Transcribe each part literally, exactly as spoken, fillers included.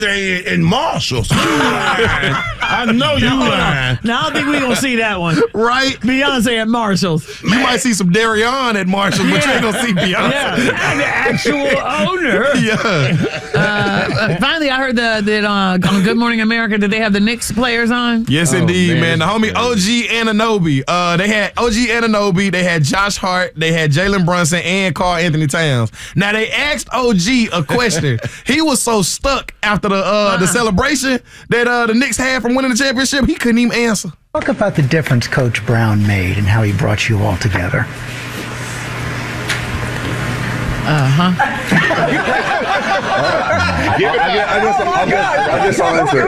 in, in Marshalls. You lying. I know you lying. Now, I don't think we're going to see that one. Right? Beyonce at Marshall's. You might see some Darion at Marshalls, but you ain't going to see Beyonce. Yeah, the actual owner. Yeah. Uh, finally, I heard the, that uh, on Good Morning America, did they have the Knicks players on? Yes, Oh, indeed, man. man. The homie O G Anunoby. Uh, they had O G Anunoby, they had Josh Hart, they had Jalen Brunson, and Karl Anthony Towns. Now, they asked O G a question. He was so stuck after the uh, uh-huh. the celebration that uh, the Knicks had from winning the championship, he couldn't even answer. Talk about the difference Coach Brown made and how he brought you all together. Uh-huh. I guess I'll answer.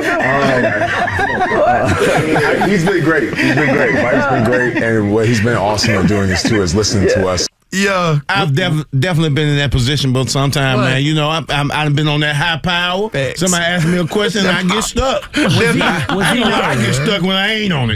Um, uh, he's been great. He's been great. Mike's been great, and what he's been awesome at doing is too is listening to us. Yeah, I've def- definitely been in that position, but sometimes, What? man, you know, I'm, I'm, I've been on that high power. Facts. Somebody asks me a question, and I get stuck. Was he, was he You know, not I get stuck when I ain't on it.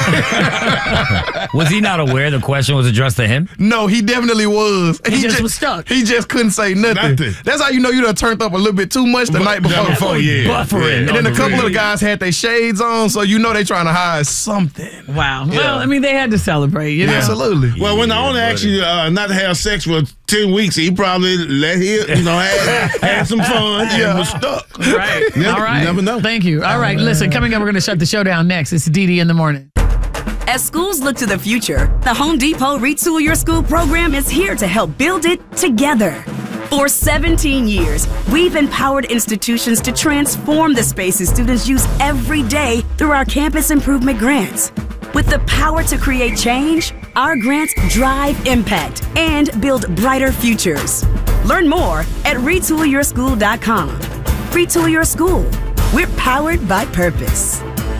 Was he not aware the question was addressed to him? no, he definitely was. He just was stuck. He just couldn't say nothing. Nothing. That's how you know you done turned up a little bit too much the Bu- night before. the before, yeah. Buffering. And then a couple of the Really? guys had their shades on, so you know they trying to hide something. Wow. Well, I mean, they had to celebrate, you know? Absolutely. Well, when the owner asks you uh, not to have sex for ten weeks, he probably let him, you know, have, have some fun and was stuck. Right. Yeah, All right. You never know. Thank you. All right. Listen, coming up, we're going to shut the show down next. It's D D in the morning. As schools look to the future, the Home Depot Retool Your School program is here to help build it together. For seventeen years, we've empowered institutions to transform the spaces students use every day through our campus improvement grants. With the power to create change, our grants drive impact and build brighter futures. Learn more at retool your school dot com. Retool Your School. We're powered by purpose.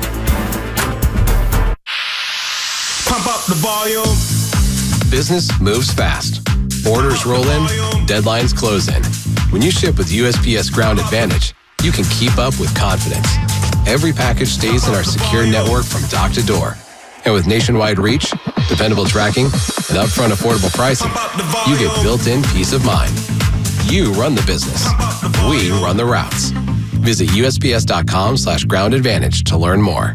Pump up the volume. Business moves fast. Orders roll in, deadlines close in. When you ship with U S P S Ground Advantage, you can keep up with confidence. Every package stays in our secure network from dock to door. And with nationwide reach, dependable tracking, and upfront affordable pricing, you get built-in peace of mind. You run the business. We run the routes. Visit U S P S dot com slash ground advantage to learn more.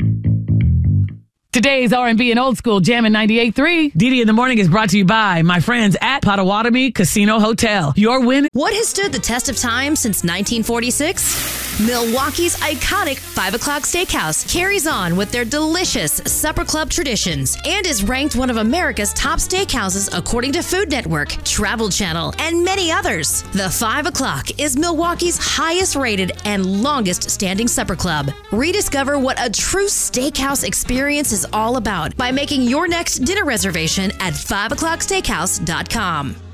Today's R and B and Old School Jammin' ninety-eight point three. D D in the morning is brought to you by my friends at Potawatomi Casino Hotel. Your win. What has stood the test of time since nineteen forty-six? Milwaukee's iconic five o'clock Steakhouse carries on with their delicious supper club traditions and is ranked one of America's top steakhouses according to Food Network, Travel Channel, and many others. The five o'clock is Milwaukee's highest rated and longest standing supper club. Rediscover what a true steakhouse experience is all about by making your next dinner reservation at five o'clock steakhouse dot com.